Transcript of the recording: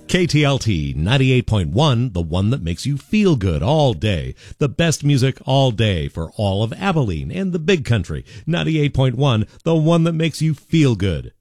KTLT 98.1, the one that makes you feel good all day. The best music all day for all of Abilene and the Big Country. 98.1, the one that makes you feel good.